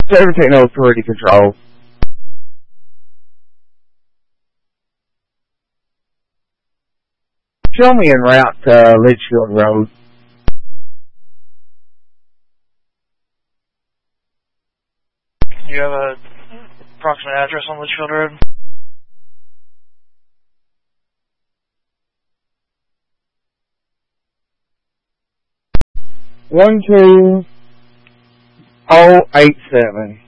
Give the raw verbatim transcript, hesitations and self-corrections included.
Seven Techno Authority Control. Show me en route to Litchfield Road. You have a approximate address on Litchfield Road? One two oh eight seven.